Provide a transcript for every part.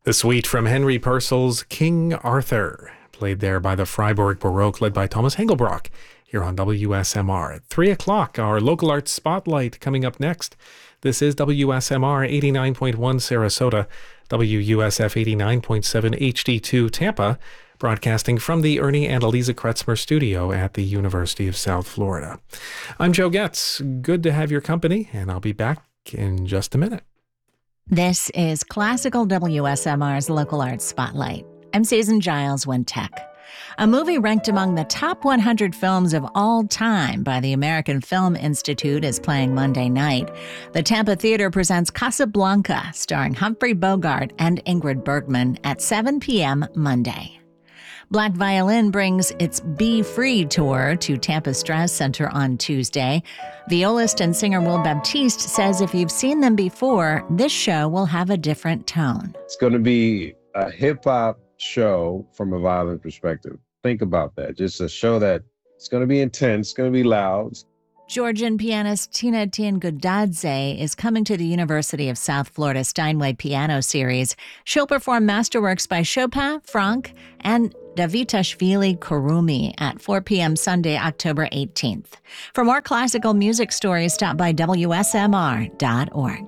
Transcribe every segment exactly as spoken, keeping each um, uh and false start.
The suite from Henry Purcell's King Arthur, played there by the Freiburg Baroque, led by Thomas Hengelbrock, here on W S M R. At three o'clock, our local arts spotlight coming up next. This is W S M R eighty-nine point one Sarasota, W U S F eighty-nine point seven H D two Tampa, broadcasting from the Ernie and Eliza Kretzmer studio at the University of South Florida. I'm Joe Getz. Good to have your company, and I'll be back in just a minute. This is Classical W S M R's Local Arts Spotlight. I'm Susan Giles Wintech. A movie ranked among the top one hundred films of all time by the American Film Institute is playing Monday night. The Tampa Theater presents Casablanca, starring Humphrey Bogart and Ingrid Bergman at seven p.m. Monday. Black Violin brings its Be Free tour to Tampa Strauss Center on Tuesday. Violist and singer Will Baptiste says if you've seen them before, this show will have a different tone. It's going to be a hip-hop show from a violin perspective. Think about that. Just a show that it's going to be intense, it's going to be loud. Georgian pianist Tina Tiangudadze is coming to the University of South Florida Steinway Piano Series. She'll perform masterworks by Chopin, Franck, and Davitashvili Kurumi at four p.m. Sunday, October eighteenth. For more classical music stories, stop by W S M R dot org.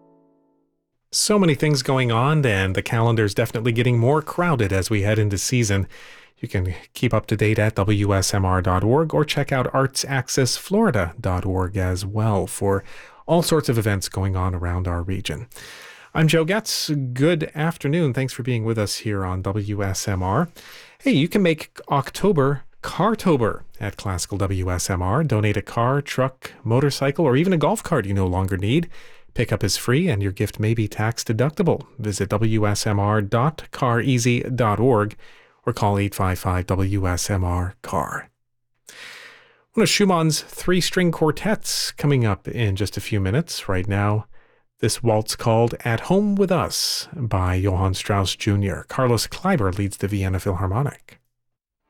So many things going on, and the calendar's definitely getting more crowded as we head into season. You can keep up to date at W S M R dot org or check out arts access florida dot org as well for all sorts of events going on around our region. I'm Joe Getz. Good afternoon. Thanks for being with us here on W S M R. Hey, you can make October Cartober at Classical W S M R. Donate a car, truck, motorcycle, or even a golf cart you no longer need. Pickup is free and your gift may be tax deductible. Visit W S M R dot car easy dot org or call eight five five W S M R C A R. One of Schumann's three-string quartets coming up in just a few minutes. Right now, this waltz called At Home With Us by Johann Strauss Junior Carlos Kleiber leads the Vienna Philharmonic.